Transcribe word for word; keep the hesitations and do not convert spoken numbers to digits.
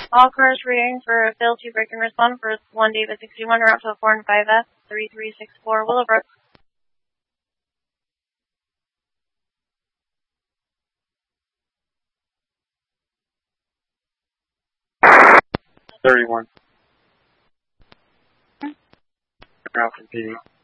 All cars reading for fail to break and respond for one David sixty-one, route to four and five F, three three six four Willowbrook. thirty-one. Route from P D.